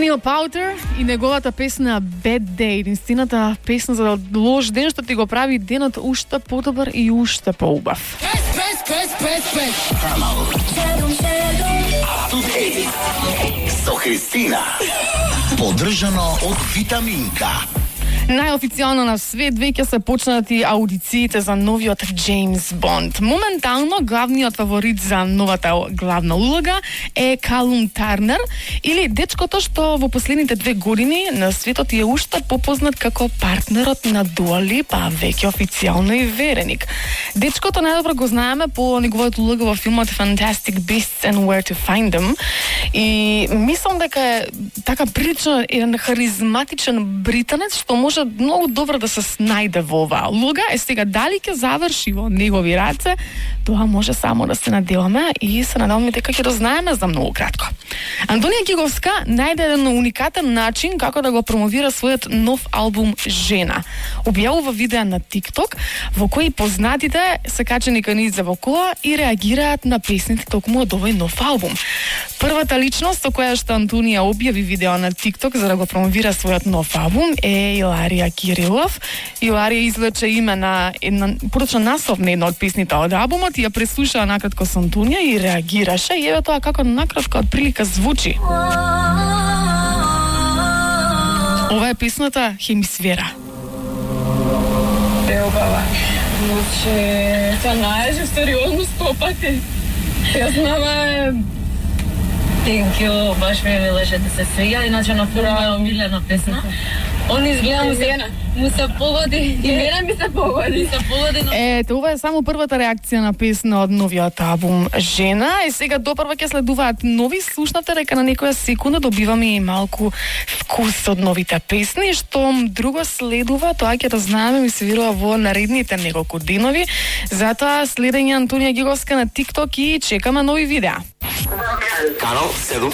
Neil Powter и неговата песна Bad Day, единствената песна за лош ден, што ти го прави денот уште подобар и уште поубав. Со Христина. Поддржано од Витаминка. Најофицијално на свет веќе се почнати аудициите за новиот Джеймс Бонд. Моментално главниот фаворит за новата главна улога е Калум Тарнер, или дечкото што во последните 2 години на светот е уште попознат како партнерот на Дуа Липа, веќе официјално и вереник. Дечкото најдобро го знаеме по неговата улога во филмот Fantastic Beasts and Where to Find Them, и мислам дека е така прилично еден харизматичен британец што може многу добро да се снајде во оваа улога. Е сега дали ќе заврши во негови раце, тоа може само да се надеваме и се надеваме дека ќе дознаеме за многу кратко. Антонија Гиговска најде еден уникатен начин како да го промовира својот нов албум Жена. Објавува видеа на TikTok во кои познатите се качени кај низ во кола и реагираат на песните токму од овој нов албум. Првата личност со која што Антонија објави видео на TikTok за да го промовира својот нов албум е Иларија Кирилов. Иларија извлече име на порочен наслов на една од песните од албумот и ја преслуша накратко со Антонија и реагираше, и еве тоа како накратко од прилика звучи. Ова е песната Хемисфера. Ево баба, значи, се најде сериозно 100 пати. Јас знаме... Thank you, баш ми милеше да се свиѓа, иначе на филма е омилена песна. Он изгледа му се погоди, и мене ми се погоди. Ето, ова е само првата реакција на песна од новиот албум Жена. И сега допрва ќе следуваат нови. Слушнате дека на некоја секунда добиваме и малку вкус од новите песни. Што друго следува, тоа ќе знаеме, ми се верува во наредните неколку денови. Затоа следење Антонија Гиговска на TikTok и чекаме нови видеа. Канал 7